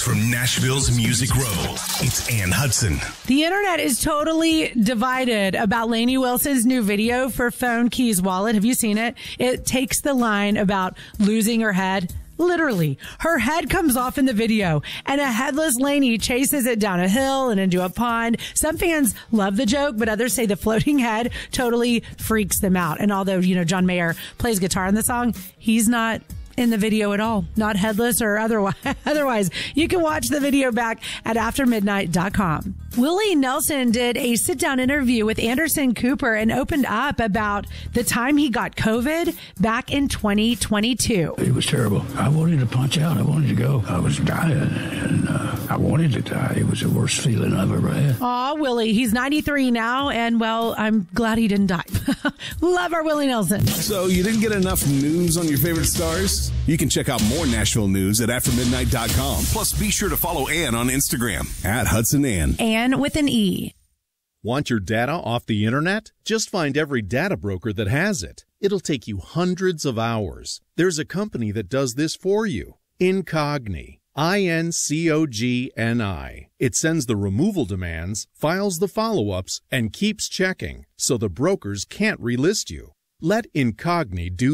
From Nashville's Music Row, it's Ann Hudson. The internet is totally divided about Lainey Wilson's new video for Phone Keys Wallet. Have you seen it? It takes the line about losing her head. Literally, her head comes off in the video, and a headless Lainey chases it down a hill and into a pond. Some fans love the joke, but others say the floating head totally freaks them out. And although, John Mayer plays guitar in the song, he's not in the video at all, not headless or otherwise. You can watch the video back at aftermidnight.com. Willie Nelson did a sit-down interview with Anderson Cooper and opened up about the time he got COVID back in 2022. It was terrible. I wanted to punch out. I wanted to go. I was dying, and I wanted to die. It was the worst feeling I've ever had. Aw, Willie. He's 93 now, and, well, I'm glad he didn't die. Love our Willie Nelson. So you didn't get enough news on your favorite stars? You can check out more Nashville news at aftermidnight.com. Plus, be sure to follow Ann on Instagram at Hudson Ann. Ann with an E. Want your data off the internet? Just find every data broker that has it. It'll take you hundreds of hours. There's a company that does this for you. Incogni. INCOGNI. It sends the removal demands, files the follow-ups, and keeps checking, so the brokers can't relist you. Let Incogni do